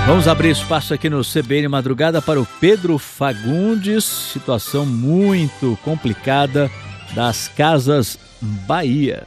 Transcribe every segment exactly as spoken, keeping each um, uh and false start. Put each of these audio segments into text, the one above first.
Vamos abrir espaço aqui no C B N Madrugada para o Pedro Fagundes. Situação muito complicada das Casas Bahia.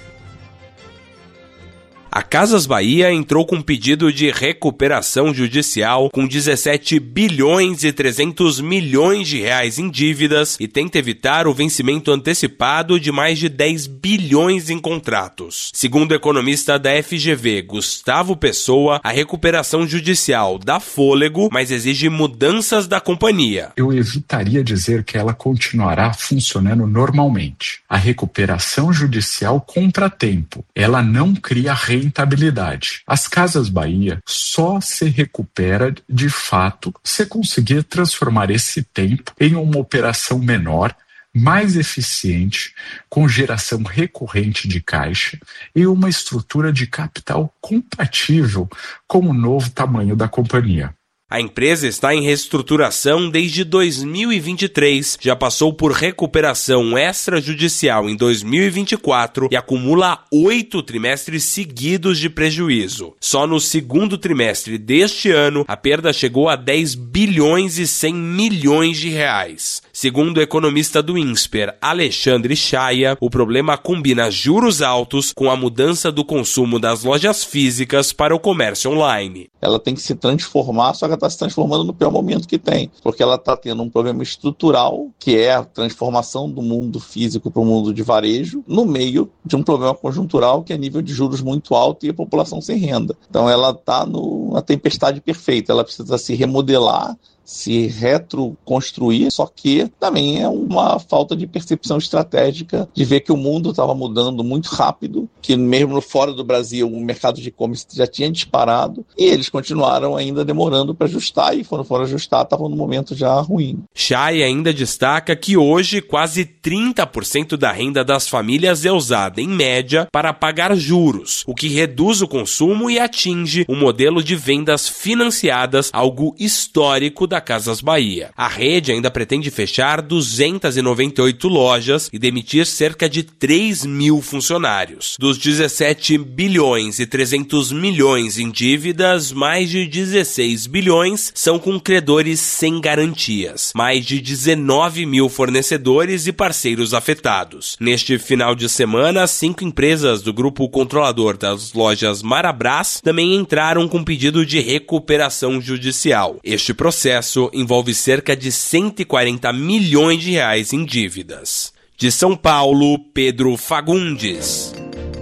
A Casas Bahia entrou com pedido de recuperação judicial com dezessete bilhões e trezentos milhões de reais em dívidas e tenta evitar o vencimento antecipado de mais de dez bilhões em contratos. Segundo o economista da F G V, Gustavo Pessoa, a recuperação judicial dá fôlego, mas exige mudanças da companhia. Eu evitaria dizer que ela continuará funcionando normalmente. A recuperação judicial compra tempo. Ela não cria rentabilidade. Rentabilidade. As Casas Bahia só se recupera de fato se conseguir transformar esse tempo em uma operação menor, mais eficiente, com geração recorrente de caixa e uma estrutura de capital compatível com o novo tamanho da companhia. A empresa está em reestruturação desde dois mil e vinte e três, já passou por recuperação extrajudicial em dois mil e vinte e quatro e acumula oito trimestres seguidos de prejuízo. Só no segundo trimestre deste ano, a perda chegou a dez bilhões e cem milhões de reais. Segundo o economista do INSPER, Alexandre Chaia, o problema combina juros altos com a mudança do consumo das lojas físicas para o comércio online. Ela tem que se transformar, só que ela está se transformando no pior momento que tem, porque ela está tendo um problema estrutural, que é a transformação do mundo físico para o mundo de varejo, no meio de um problema conjuntural, que é nível de juros muito alto e a população sem renda. Então ela está na tempestade perfeita, ela precisa se remodelar, se retroconstruir, só que também é uma falta de percepção estratégica de ver que o mundo estava mudando muito rápido, que mesmo fora do Brasil o mercado de e-commerce já tinha disparado e eles continuaram ainda demorando para ajustar e quando foram ajustar estavam no momento já ruim. Chay ainda destaca que hoje quase trinta por cento da renda das famílias é usada em média para pagar juros, o que reduz o consumo e atinge o modelo de vendas financiadas, algo histórico da Casas Bahia. A rede ainda pretende fechar duzentas e noventa e oito lojas e demitir cerca de três mil funcionários. Dos dezessete bilhões e trezentos milhões em dívidas, mais de dezesseis bilhões são com credores sem garantias. Mais de dezenove mil fornecedores e parceiros afetados. Neste final de semana, cinco empresas do grupo controlador das lojas Marabras também entraram com pedido de recuperação judicial. Este processo envolve cerca de cento e quarenta milhões de reais em dívidas. De São Paulo, Pedro Fagundes.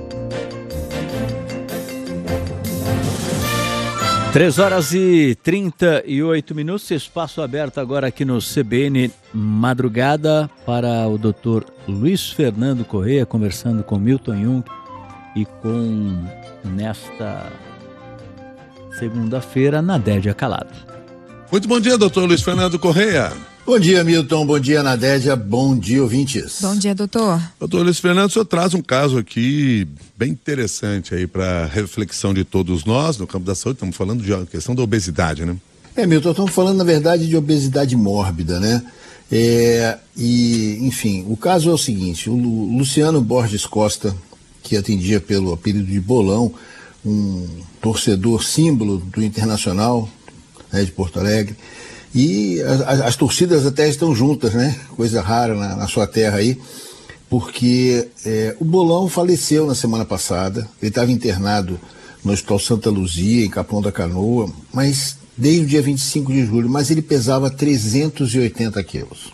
três horas e trinta e oito minutos, espaço aberto agora aqui no C B N Madrugada para o doutor Luiz Fernando Correia, conversando com Milton Jung e com, nesta segunda-feira, Nadédia Calado. Muito bom dia, doutor Luiz Fernando Correia. Bom dia, Milton. Bom dia, Nadédia. Bom dia, ouvintes. Bom dia, doutor. Doutor Luiz Fernando, o senhor traz um caso aqui bem interessante aí para reflexão de todos nós no campo da saúde. Estamos falando de uma questão da obesidade, né? É, Milton, estamos falando, na verdade, de obesidade mórbida, né? É, e, enfim, o caso é o seguinte, o Luciano Borges Costa, que atendia pelo apelido de Bolão, um torcedor símbolo do Internacional, né, de Porto Alegre, e as, as torcidas até estão juntas, né? Coisa rara na, na sua terra aí, porque é, o Bolão faleceu na semana passada, ele estava internado no Hospital Santa Luzia, em Capão da Canoa, mas desde o dia vinte e cinco de julho, mas ele pesava trezentos e oitenta quilos.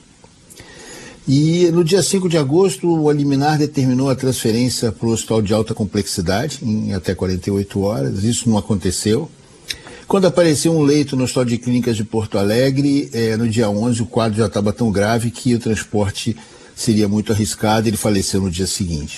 E no dia cinco de agosto, o liminar determinou a transferência para o Hospital de Alta Complexidade, em até quarenta e oito horas, isso não aconteceu. Quando apareceu um leito no Hospital de Clínicas de Porto Alegre, eh, no dia onze, o quadro já estava tão grave que o transporte seria muito arriscado e ele faleceu no dia seguinte.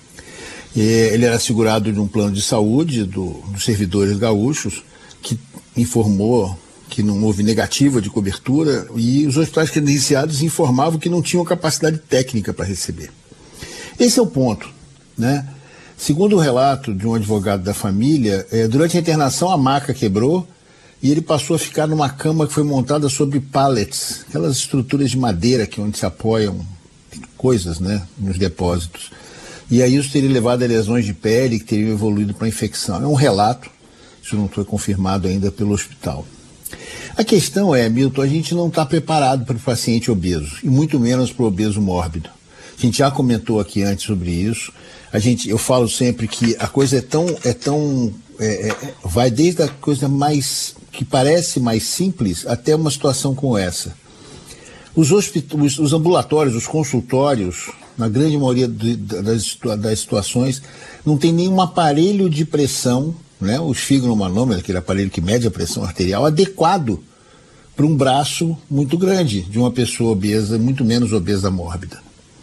Eh, ele era segurado de um plano de saúde do, dos servidores gaúchos, que informou que não houve negativa de cobertura e os hospitais credenciados informavam que não tinham capacidade técnica para receber. Esse é o ponto, né? Segundo o relato de um advogado da família, eh, durante a internação a maca quebrou e ele passou a ficar numa cama que foi montada sobre pallets, aquelas estruturas de madeira que onde se apoiam coisas, né, nos depósitos. E aí isso teria levado a lesões de pele que teriam evoluído para infecção. É um relato Isso não foi confirmado ainda pelo hospital. A questão é, Milton, a gente não está preparado para o paciente obeso, e muito menos para o obeso mórbido. A gente já comentou aqui antes sobre isso. A gente, eu falo sempre que a coisa é tão, é tão é, é, vai desde a coisa mais que parece mais simples até uma situação como essa. Os, hospit- os, os ambulatórios, os consultórios, na grande maioria de, das, das situações, não tem nenhum aparelho de pressão, né, o esfigmomanômetro, aquele aparelho que mede a pressão arterial, adequado para um braço muito grande de uma pessoa obesa, muito menos obesa mórbida.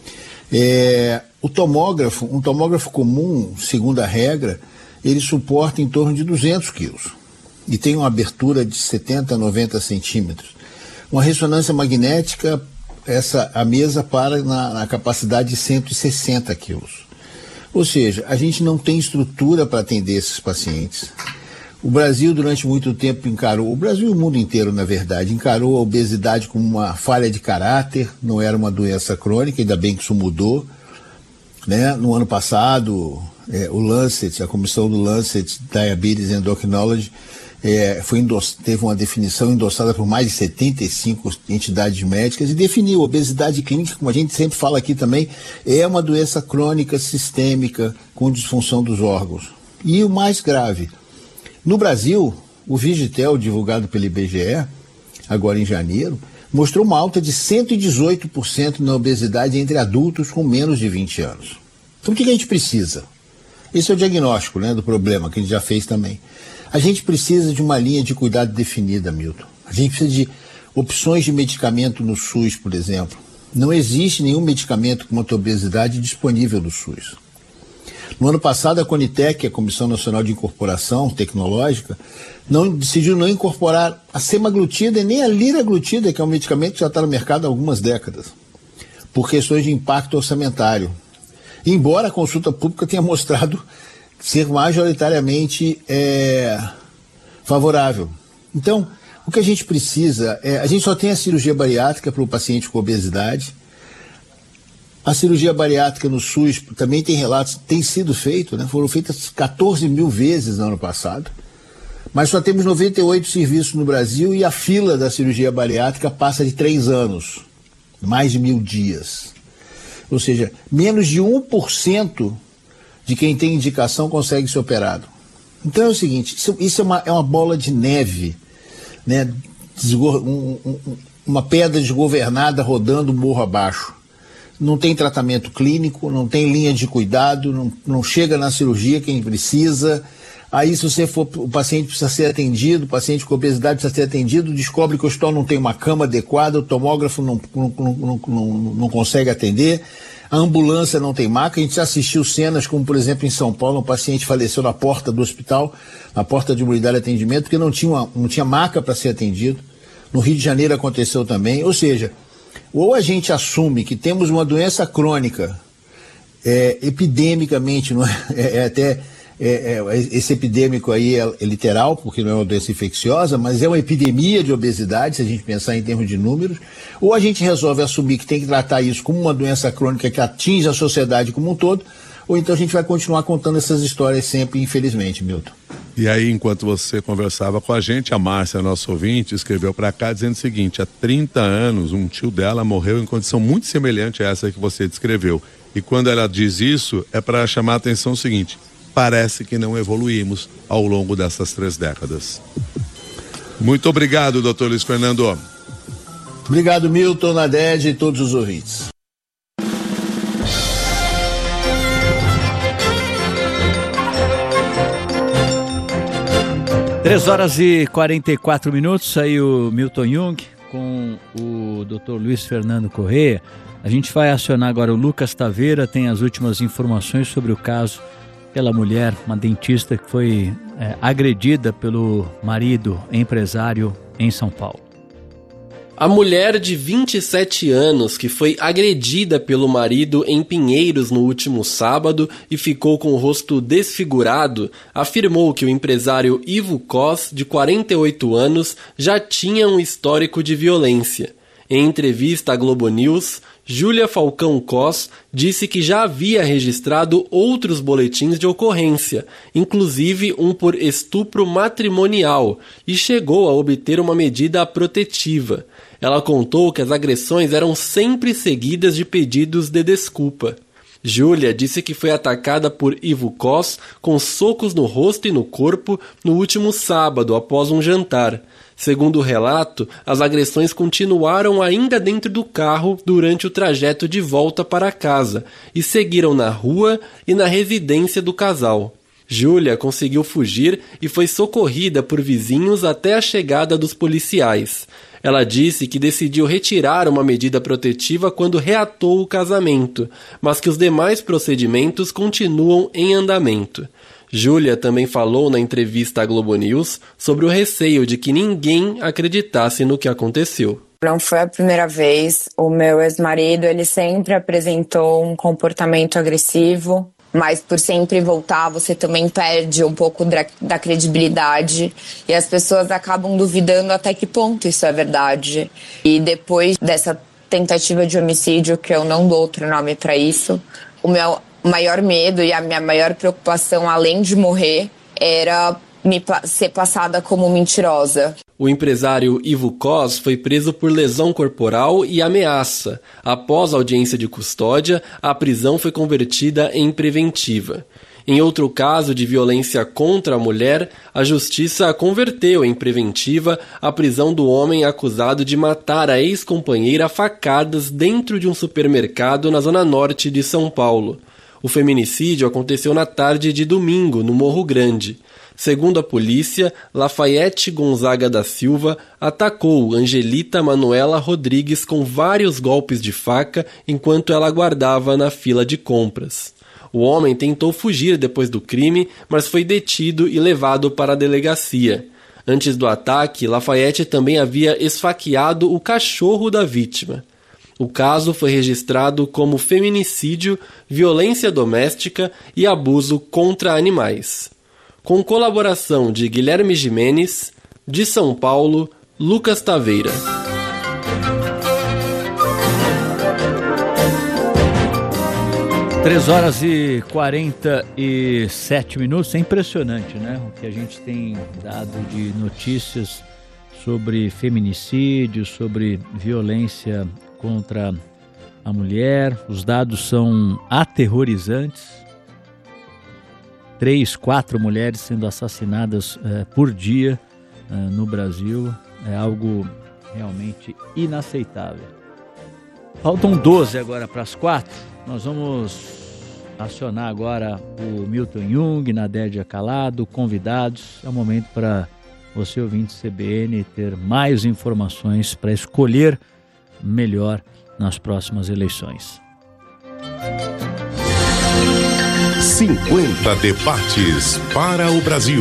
É, o tomógrafo, um tomógrafo comum, segundo a regra, ele suporta em torno de duzentos quilos e tem uma abertura de setenta a noventa centímetros. Uma ressonância magnética, essa, a mesa para na, na capacidade de cento e sessenta quilos. Ou seja, a gente não tem estrutura para atender esses pacientes. O Brasil, durante muito tempo, encarou, o Brasil e o mundo inteiro, na verdade, encarou a obesidade como uma falha de caráter, não era uma doença crônica, ainda bem que isso mudou. Né? No ano passado, é, o Lancet, a comissão do Lancet Diabetes Endocrinology, é, foi endoss- teve uma definição endossada por mais de setenta e cinco entidades médicas e definiu a obesidade clínica, como a gente sempre fala aqui também, é uma doença crônica sistêmica com disfunção dos órgãos. E o mais grave, no Brasil, o Vigitel, divulgado pelo I B G E, agora em janeiro, mostrou uma alta de cento e dezoito por cento na obesidade entre adultos com menos de vinte anos. Então o que a gente precisa? Esse é o diagnóstico, né, do problema, que a gente já fez também. A gente precisa de uma linha de cuidado definida, Milton. A gente precisa de opções de medicamento no SUS, por exemplo. Não existe nenhum medicamento contra a obesidade disponível no SUS. No ano passado, a Conitec, a Comissão Nacional de Incorporação Tecnológica, não, decidiu não incorporar a semaglutida e nem a liraglutida, que é um medicamento que já está no mercado há algumas décadas, por questões de impacto orçamentário. Embora a consulta pública tenha mostrado ser majoritariamente é, favorável. Então, o que a gente precisa é, a gente só tem a cirurgia bariátrica para o paciente com obesidade. A cirurgia bariátrica no SUS também tem relatos, tem sido feito, né? Foram feitas catorze mil vezes no ano passado, mas só temos noventa e oito serviços no Brasil e a fila da cirurgia bariátrica passa de três anos, mais de mil dias. Ou seja, menos de um por cento de quem tem indicação consegue ser operado. Então é o seguinte, isso, isso é, uma, é uma bola de neve, né? Desgo, um, um, uma pedra desgovernada rodando morro abaixo. Não tem tratamento clínico, não tem linha de cuidado, não, não chega na cirurgia quem precisa. Aí se você for, o paciente precisa ser atendido, o paciente com obesidade precisa ser atendido, descobre que o hospital não tem uma cama adequada, o tomógrafo não, não, não, não, não consegue atender, a ambulância não tem maca. A gente já assistiu cenas como, por exemplo, em São Paulo, um paciente faleceu na porta do hospital, na porta de uma unidade de atendimento, porque não tinha, uma, não tinha maca para ser atendido. No Rio de Janeiro aconteceu também. Ou seja, ou a gente assume que temos uma doença crônica, é, epidemicamente, não é, é, é até... É, é, esse epidêmico aí é, é literal, porque não é uma doença infecciosa, mas é uma epidemia de obesidade, se a gente pensar em termos de números, ou a gente resolve assumir que tem que tratar isso como uma doença crônica que atinge a sociedade como um todo, ou então a gente vai continuar contando essas histórias sempre, infelizmente, Milton. E aí, enquanto você conversava com a gente, a Márcia, nosso ouvinte, escreveu para cá dizendo o seguinte: há trinta anos, um tio dela morreu em condição muito semelhante a essa que você descreveu. E quando ela diz isso, é para chamar a atenção o seguinte: parece que não evoluímos ao longo dessas três décadas. Muito obrigado, doutor Luiz Fernando. Obrigado, Milton, Nadege e todos os ouvintes. três horas e quarenta e quatro minutos, aí o Milton Jung com o doutor Luiz Fernando Correia. A gente vai acionar agora o Lucas Taveira, tem as últimas informações sobre o caso daquela mulher, uma dentista que foi é, agredida pelo marido empresário em São Paulo. A mulher de vinte e sete anos que foi agredida pelo marido em Pinheiros no último sábado e ficou com o rosto desfigurado, afirmou que o empresário Ivo Cos, de quarenta e oito anos, já tinha um histórico de violência. Em entrevista à Globo News, Júlia Falcão Cos disse que já havia registrado outros boletins de ocorrência, inclusive um por estupro matrimonial, e chegou a obter uma medida protetiva. Ela contou que as agressões eram sempre seguidas de pedidos de desculpa. Júlia disse que foi atacada por Ivo Cos com socos no rosto e no corpo no último sábado, após um jantar. Segundo o relato, as agressões continuaram ainda dentro do carro durante o trajeto de volta para casa e seguiram na rua e na residência do casal. Júlia conseguiu fugir e foi socorrida por vizinhos até a chegada dos policiais. Ela disse que decidiu retirar uma medida protetiva quando reatou o casamento, mas que os demais procedimentos continuam em andamento. Júlia também falou na entrevista à Globo News sobre o receio de que ninguém acreditasse no que aconteceu. Não foi a primeira vez. O meu ex-marido, ele sempre apresentou um comportamento agressivo, mas por sempre voltar, você também perde um pouco da, da credibilidade e as pessoas acabam duvidando até que ponto isso é verdade. E depois dessa tentativa de homicídio, que eu não dou outro nome para isso, o meu maior medo e a minha maior preocupação, além de morrer, era me pa- ser passada como mentirosa. O empresário Ivo Cos foi preso por lesão corporal e ameaça. Após a audiência de custódia, a prisão foi convertida em preventiva. Em outro caso de violência contra a mulher, a justiça converteu em preventiva a prisão do homem acusado de matar a ex-companheira a facadas dentro de um supermercado na zona norte de São Paulo. O feminicídio aconteceu na tarde de domingo, no Morro Grande. Segundo a polícia, Lafayette Gonzaga da Silva atacou Angelita Manuela Rodrigues com vários golpes de faca enquanto ela aguardava na fila de compras. O homem tentou fugir depois do crime, mas foi detido e levado para a delegacia. Antes do ataque, Lafayette também havia esfaqueado o cachorro da vítima. O caso foi registrado como feminicídio, violência doméstica e abuso contra animais. Com colaboração de Guilherme Jimenez, de São Paulo, Lucas Taveira. três horas e quarenta e sete minutos. É impressionante, né? O que a gente tem dado de notícias sobre feminicídio, sobre violência contra a mulher. Os dados são aterrorizantes. Três, quatro mulheres sendo assassinadas eh, por dia eh, no Brasil. É algo realmente inaceitável. Faltam doze agora para as quatro. Nós vamos acionar agora o Milton Jung, Nadédia Calado, convidados. É o momento para você, ouvinte C B N, ter mais informações para escolher melhor nas próximas eleições. cinquenta debates para o Brasil.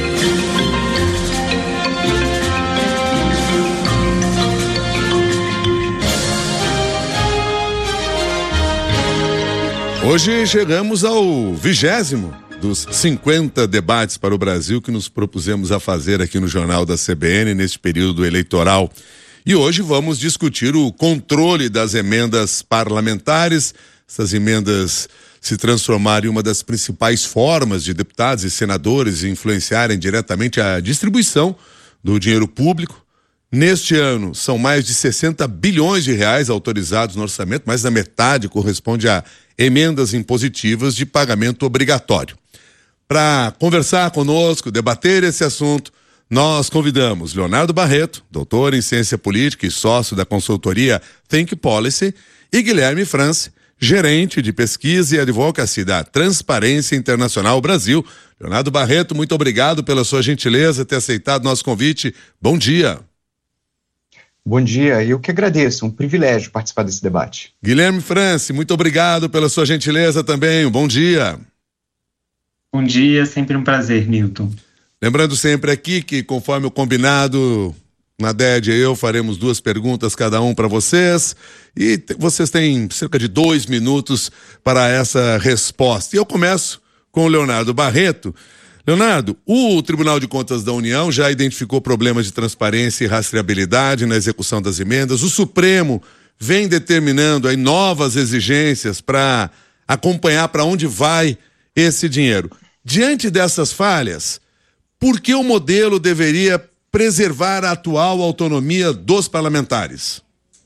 Hoje chegamos ao vigésimo dos cinquenta debates para o Brasil que nos propusemos a fazer aqui no Jornal da C B N neste período eleitoral. E hoje vamos discutir o controle das emendas parlamentares. Essas emendas se transformaram em uma das principais formas de deputados e senadores influenciarem diretamente a distribuição do dinheiro público. Neste ano, são mais de sessenta bilhões de reais autorizados no orçamento, mais da metade corresponde a emendas impositivas de pagamento obrigatório. Para conversar conosco, debater esse assunto, nós convidamos Leonardo Barreto, doutor em ciência política e sócio da consultoria Think Policy, e Guilherme France, gerente de pesquisa e advocacia da Transparência Internacional Brasil. Leonardo Barreto, muito obrigado pela sua gentileza ter aceitado nosso convite. Bom dia. Bom dia, eu que agradeço, um privilégio participar desse debate. Guilherme France, muito obrigado pela sua gentileza também, um bom dia. Bom dia, sempre um prazer, Milton. Lembrando sempre aqui que, conforme o combinado, Nadédia e eu faremos duas perguntas cada um para vocês e vocês têm cerca de dois minutos para essa resposta. E eu começo com o Leonardo Barreto. Leonardo, o Tribunal de Contas da União já identificou problemas de transparência e rastreabilidade na execução das emendas. O Supremo vem determinando aí novas exigências para acompanhar para onde vai esse dinheiro. Diante dessas falhas, por que o modelo deveria preservar a atual autonomia dos parlamentares?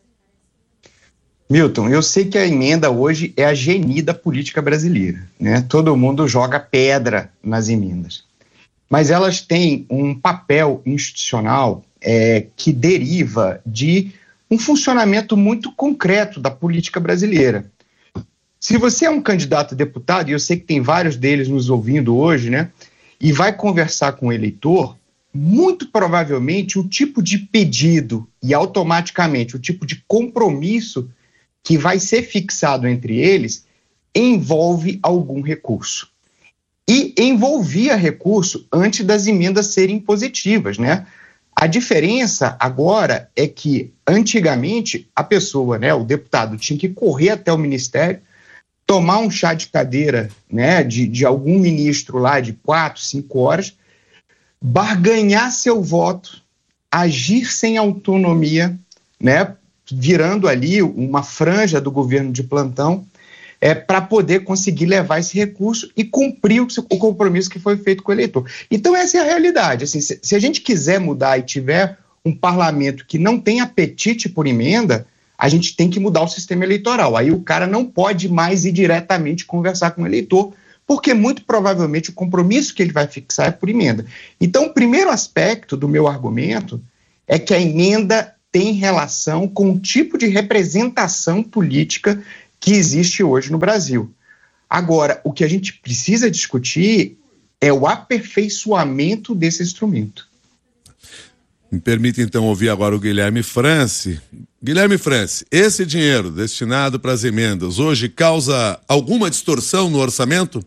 Milton, eu sei que a emenda hoje é a geni da política brasileira, né? Todo mundo joga pedra nas emendas. Mas elas têm um papel institucional é, que deriva de um funcionamento muito concreto da política brasileira. Se você é um candidato a deputado, e eu sei que tem vários deles nos ouvindo hoje, né? E vai conversar com o eleitor, muito provavelmente o tipo de pedido e automaticamente o tipo de compromisso que vai ser fixado entre eles envolve algum recurso. E envolvia recurso antes das emendas serem positivas, né? A diferença agora é que, antigamente, a pessoa, né, o deputado, tinha que correr até o ministério, tomar um chá de cadeira, né, de, de algum ministro lá de quatro, cinco horas, barganhar seu voto, agir sem autonomia, né, virando ali uma franja do governo de plantão, é, para poder conseguir levar esse recurso e cumprir o, o compromisso que foi feito com o eleitor. Então essa é a realidade. Assim, se, se a gente quiser mudar e tiver um parlamento que não tem apetite por emenda, a gente tem que mudar o sistema eleitoral. Aí o cara não pode mais ir diretamente conversar com o eleitor, porque muito provavelmente o compromisso que ele vai fixar é por emenda. Então, o primeiro aspecto do meu argumento é que a emenda tem relação com o tipo de representação política que existe hoje no Brasil. Agora, o que a gente precisa discutir é o aperfeiçoamento desse instrumento. Me permite, então, ouvir agora o Guilherme France. Guilherme France, esse dinheiro destinado para as emendas hoje causa alguma distorção no orçamento?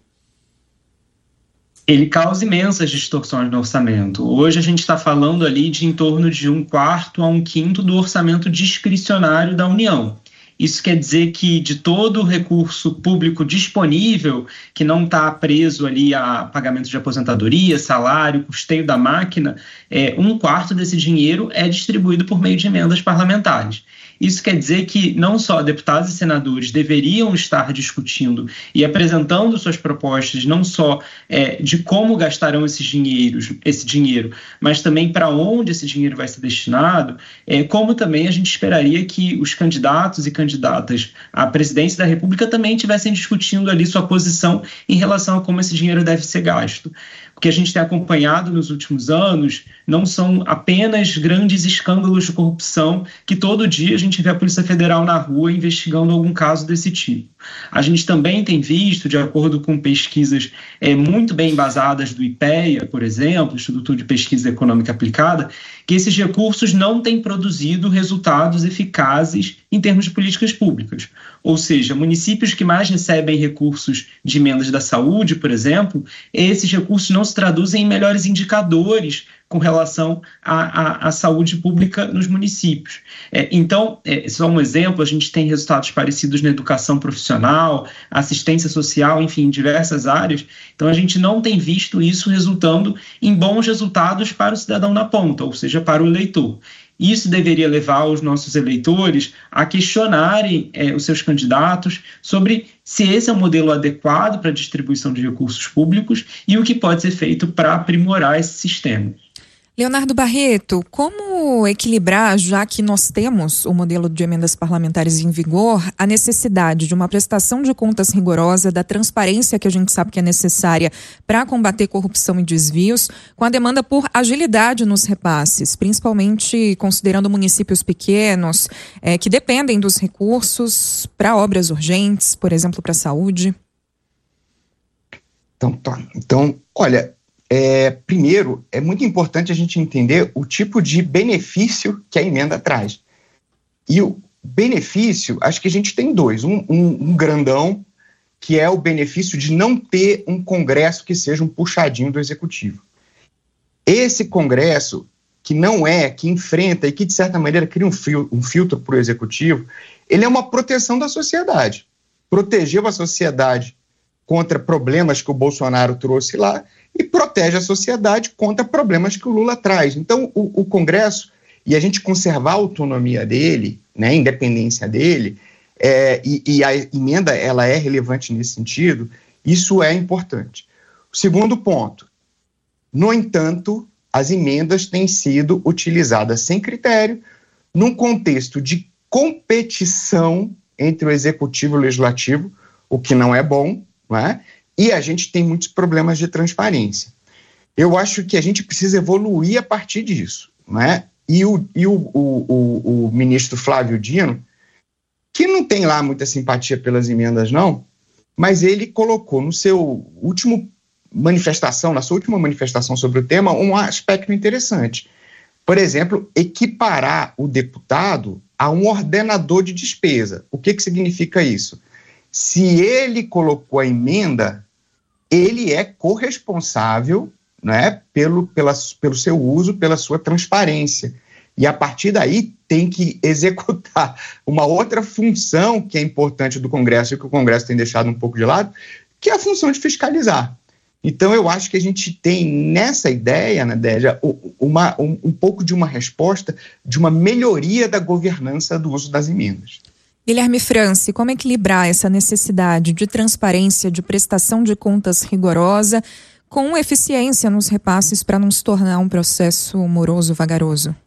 Ele causa imensas distorções no orçamento. Hoje a gente está falando ali de em torno de um quarto a um quinto do orçamento discricionário da União. Isso quer dizer que de todo o recurso público disponível, que não está preso ali a pagamento de aposentadoria, salário, custeio da máquina, é, um quarto desse dinheiro é distribuído por meio de emendas parlamentares. Isso quer dizer que não só deputados e senadores deveriam estar discutindo e apresentando suas propostas, não só é, de como gastarão esses dinheiros, esse dinheiro, mas também para onde esse dinheiro vai ser destinado, é, como também a gente esperaria que os candidatos e candidatas à presidência da República também estivessem discutindo ali sua posição em relação a como esse dinheiro deve ser gasto. O que a gente tem acompanhado nos últimos anos não são apenas grandes escândalos de corrupção que todo dia a gente vê a Polícia Federal na rua investigando algum caso desse tipo. A gente também tem visto, de acordo com pesquisas é, muito bem embasadas do IPEA, por exemplo, Instituto de Pesquisa Econômica Aplicada, que esses recursos não têm produzido resultados eficazes em termos de políticas públicas. Ou seja, municípios que mais recebem recursos de emendas da saúde, por exemplo, esses recursos não se traduzem em melhores indicadores com relação à, à, à saúde pública nos municípios. É, então, é, só um exemplo, a gente tem resultados parecidos na educação profissional, assistência social, enfim, em diversas áreas. Então, a gente não tem visto isso resultando em bons resultados para o cidadão na ponta, ou seja, para o eleitor. Isso deveria levar os nossos eleitores a questionarem é, os seus candidatos sobre se esse é o modelo adequado para a distribuição de recursos públicos e o que pode ser feito para aprimorar esse sistema. Leonardo Barreto, como equilibrar, já que nós temos o modelo de emendas parlamentares em vigor, a necessidade de uma prestação de contas rigorosa, da transparência que a gente sabe que é necessária para combater corrupção e desvios, com a demanda por agilidade nos repasses, principalmente considerando municípios pequenos é, que dependem dos recursos para obras urgentes, por exemplo, para a saúde? Então, tá. Então, olha... É, primeiro, é muito importante a gente entender o tipo de benefício que a emenda traz. E o benefício, acho que a gente tem dois. Um, um, um grandão, que é o benefício de não ter um Congresso que seja um puxadinho do Executivo. Esse Congresso, que não é, que enfrenta e que, de certa maneira, cria um, fio, um filtro para o Executivo, ele é uma proteção da sociedade. Protegeu a sociedade contra problemas que o Bolsonaro trouxe lá e protege a sociedade contra problemas que o Lula traz. Então, o, o Congresso, e a gente conservar a autonomia dele, né, a independência dele, é, e, e a emenda ela é relevante nesse sentido, isso é importante. O segundo ponto, no entanto, as emendas têm sido utilizadas sem critério, num contexto de competição entre o executivo e o legislativo, o que não é bom, não é? E a gente tem muitos problemas de transparência. Eu acho que a gente precisa evoluir a partir disso, não é? E o, e o, o, o, o ministro Flávio Dino, que não tem lá muita simpatia pelas emendas, não, mas ele colocou no seu último manifestação, na sua última manifestação sobre o tema, um aspecto interessante. Por exemplo, equiparar o deputado a um ordenador de despesa. O que, que significa isso? Se ele colocou a emenda, ele é corresponsável, né, pelo, pela, pelo seu uso, pela sua transparência. E a partir daí tem que executar uma outra função que é importante do Congresso e que o Congresso tem deixado um pouco de lado, que é a função de fiscalizar. Então eu acho que a gente tem nessa ideia, né, Délia, uma, um, um pouco de uma resposta de uma melhoria da governança do uso das emendas. Guilherme Franci, como equilibrar essa necessidade de transparência, de prestação de contas rigorosa, com eficiência nos repasses para não se tornar um processo moroso, vagaroso?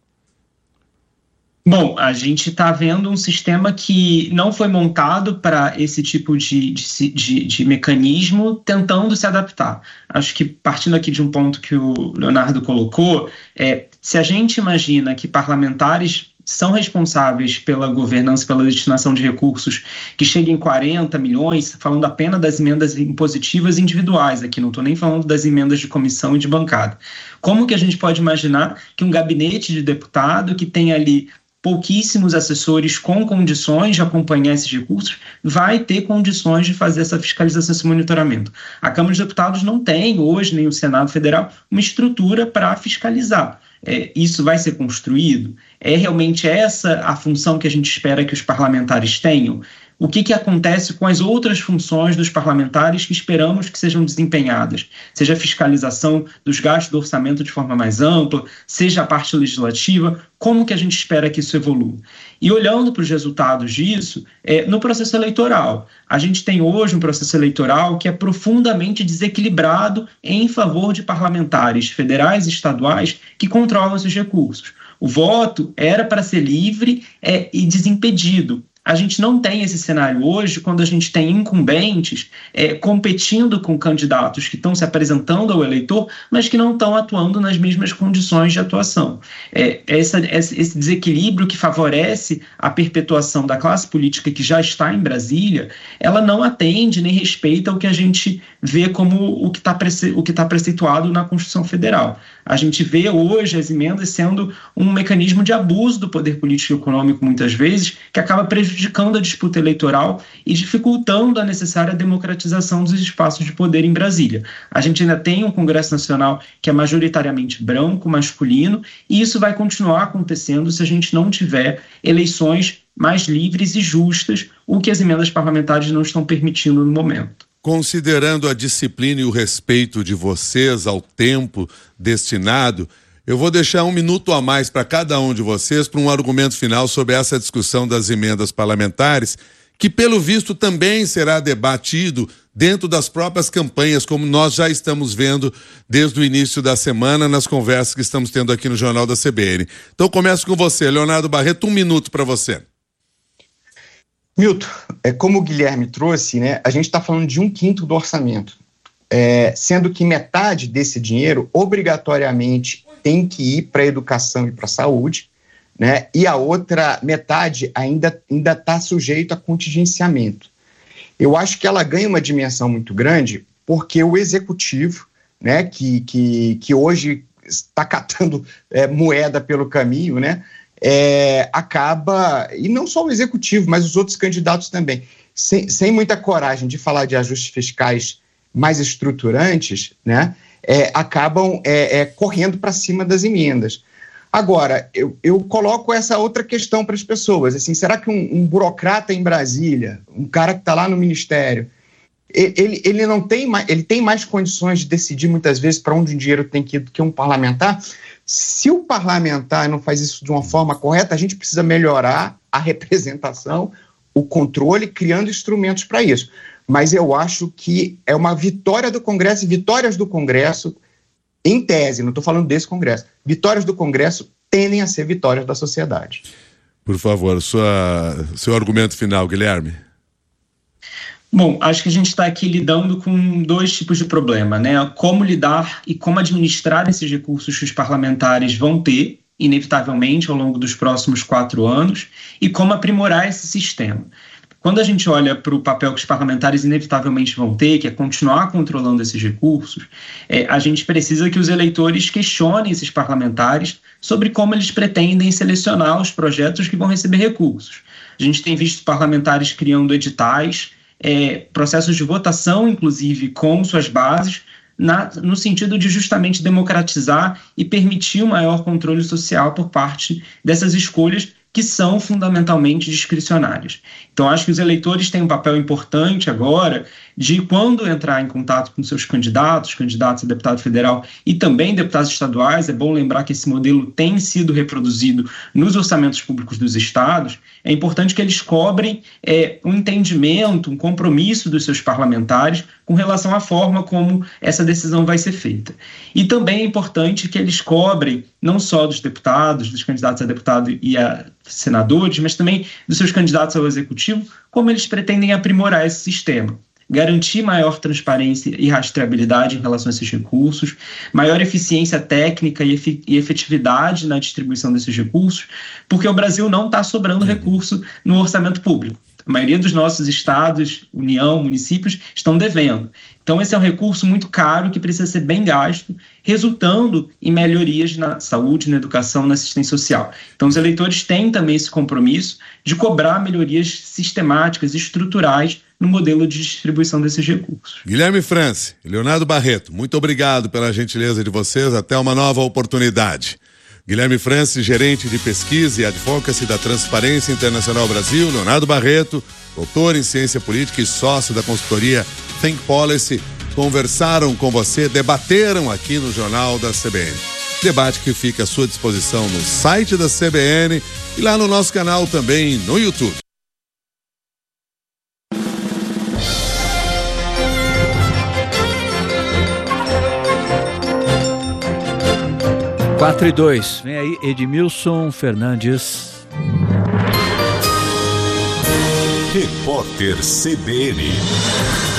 Bom, a gente está vendo um sistema que não foi montado para esse tipo de, de, de, de mecanismo, tentando se adaptar. Acho que, partindo aqui de um ponto que o Leonardo colocou, é, se a gente imagina que parlamentares são responsáveis pela governança, pela destinação de recursos que cheguem em quarenta milhões, falando apenas das emendas impositivas individuais aqui, não estou nem falando das emendas de comissão e de bancada. Como que a gente pode imaginar que um gabinete de deputado que tem ali pouquíssimos assessores com condições de acompanhar esses recursos, vai ter condições de fazer essa fiscalização, esse monitoramento? A Câmara dos Deputados não tem hoje, nem o Senado Federal, uma estrutura para fiscalizar. É, isso vai ser construído? É realmente essa a função que a gente espera que os parlamentares tenham? O que, que acontece com as outras funções dos parlamentares que esperamos que sejam desempenhadas? Seja a fiscalização dos gastos do orçamento de forma mais ampla, seja a parte legislativa, como que a gente espera que isso evolua? E olhando para os resultados disso, é, no processo eleitoral, a gente tem hoje um processo eleitoral que é profundamente desequilibrado em favor de parlamentares federais e estaduais que controlam esses recursos. O voto era para ser livre é, e desimpedido. A gente não tem esse cenário hoje quando a gente tem incumbentes é, competindo com candidatos que estão se apresentando ao eleitor, mas que não estão atuando nas mesmas condições de atuação. É, essa, esse desequilíbrio que favorece a perpetuação da classe política que já está em Brasília, ela não atende nem respeita o que a gente vê como o que está prece, o que está preceituado na Constituição Federal. A gente vê hoje as emendas sendo um mecanismo de abuso do poder político e econômico, muitas vezes, que acaba prejudicando a disputa eleitoral e dificultando a necessária democratização dos espaços de poder em Brasília. A gente ainda tem um Congresso Nacional que é majoritariamente branco, masculino, e isso vai continuar acontecendo se a gente não tiver eleições mais livres e justas, o que as emendas parlamentares não estão permitindo no momento. Considerando a disciplina e o respeito de vocês ao tempo destinado, eu vou deixar um minuto a mais para cada um de vocês para um argumento final sobre essa discussão das emendas parlamentares, que pelo visto também será debatido dentro das próprias campanhas, como nós já estamos vendo desde o início da semana nas conversas que estamos tendo aqui no Jornal da C B N. Então começo com você, Leonardo Barreto, um minuto para você. Milton, é, como o Guilherme trouxe, né, a gente está falando de um quinto do orçamento, é, sendo que metade desse dinheiro obrigatoriamente tem que ir para a educação e para a saúde, né, e a outra metade ainda ainda está sujeito a contingenciamento. Eu acho que ela ganha uma dimensão muito grande porque o executivo, né, que, que, que hoje está catando é, moeda pelo caminho, né, É, acaba, e não só o executivo, mas os outros candidatos também, sem, sem muita coragem de falar de ajustes fiscais mais estruturantes, né, é, acabam é, é, correndo para cima das emendas. Agora, eu, eu coloco essa outra questão para as pessoas, assim, será que um, um burocrata em Brasília, um cara que está lá no Ministério, ele, ele não tem mais, ele tem mais condições de decidir muitas vezes para onde o dinheiro tem que ir do que um parlamentar? Se o parlamentar não faz isso de uma forma correta, a gente precisa melhorar a representação, o controle, criando instrumentos para isso. Mas eu acho que é uma vitória do Congresso, e vitórias do Congresso, em tese, não estou falando desse Congresso, vitórias do Congresso tendem a ser vitórias da sociedade. Por favor, sua, seu argumento final, Guilherme. Bom, acho que a gente está aqui lidando com dois tipos de problema, né? Como lidar e como administrar esses recursos que os parlamentares vão ter, inevitavelmente, ao longo dos próximos quatro anos, e como aprimorar esse sistema. Quando a gente olha para o papel que os parlamentares inevitavelmente vão ter, que é continuar controlando esses recursos, é, a gente precisa que os eleitores questionem esses parlamentares sobre como eles pretendem selecionar os projetos que vão receber recursos. A gente tem visto parlamentares criando editais, é, processos de votação, inclusive, com suas bases, na, no sentido de justamente democratizar e permitir um maior controle social por parte dessas escolhas que são fundamentalmente discricionárias. Então, acho que os eleitores têm um papel importante agora de, quando entrar em contato com seus candidatos, candidatos a deputado federal e também deputados estaduais, é bom lembrar que esse modelo tem sido reproduzido nos orçamentos públicos dos estados, é importante que eles cobrem é, um entendimento, um compromisso dos seus parlamentares com relação à forma como essa decisão vai ser feita. E também é importante que eles cobrem, não só dos deputados, dos candidatos a deputado e a senadores, mas também dos seus candidatos ao executivo, como eles pretendem aprimorar esse sistema. Garantir maior transparência e rastreabilidade em relação a esses recursos, maior eficiência técnica e efetividade na distribuição desses recursos, porque o Brasil não está sobrando recurso no orçamento público. A maioria dos nossos estados, União, municípios, estão devendo. Então, esse é um recurso muito caro que precisa ser bem gasto, resultando em melhorias na saúde, na educação, na assistência social. Então, os eleitores têm também esse compromisso de cobrar melhorias sistemáticas e estruturais no modelo de distribuição desses recursos. Guilherme France, Leonardo Barreto, muito obrigado pela gentileza de vocês. Até uma nova oportunidade. Guilherme France, gerente de pesquisa e advocacy da Transparência Internacional Brasil. Leonardo Barreto, doutor em ciência política e sócio da consultoria Think Policy, conversaram com você, debateram aqui no Jornal da C B N. Debate que fica à sua disposição no site da C B N e lá no nosso canal também no YouTube. quatro e dois. Vem aí Edmilson Fernandes. Repórter C B N.